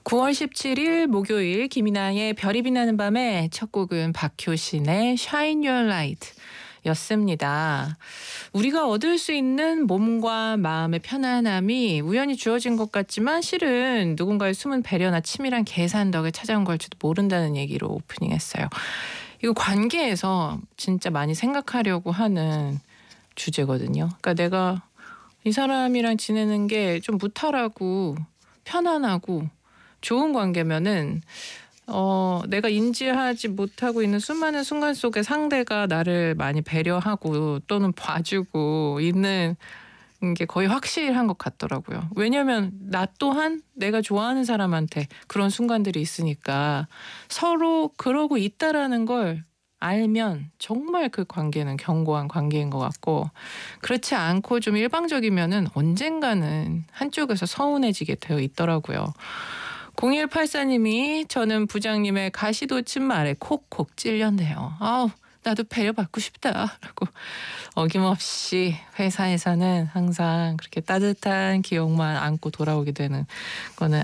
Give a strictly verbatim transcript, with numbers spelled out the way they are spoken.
구월 십칠일 목요일 김이나의 별이 빛나는 밤에 첫 곡은 박효신의 Shine Your Light 였습니다. 우리가 얻을 수 있는 몸과 마음의 편안함이 우연히 주어진 것 같지만 실은 누군가의 숨은 배려나 치밀한 계산 덕에 찾아온 걸지도 모른다는 얘기로 오프닝했어요. 이거 관계에서 진짜 많이 생각하려고 하는 주제거든요. 그러니까 내가 이 사람이랑 지내는 게 좀 무탈하고 편안하고 좋은 관계면은 어 내가 인지하지 못하고 있는 수많은 순간 속에 상대가 나를 많이 배려하고 또는 봐주고 있는 게 거의 확실한 것 같더라고요. 왜냐하면 나 또한 내가 좋아하는 사람한테 그런 순간들이 있으니까 서로 그러고 있다라는 걸 알면 정말 그 관계는 견고한 관계인 것 같고, 그렇지 않고 좀 일방적이면은 언젠가는 한쪽에서 서운해지게 되어 있더라고요. 공일팔사님이 저는 부장님의 가시돋친 말에 콕콕 찔렸네요. 아우, 나도 배려받고 싶다 라고 어김없이 회사에서는 항상 그렇게 따뜻한 기억만 안고 돌아오게 되는 거는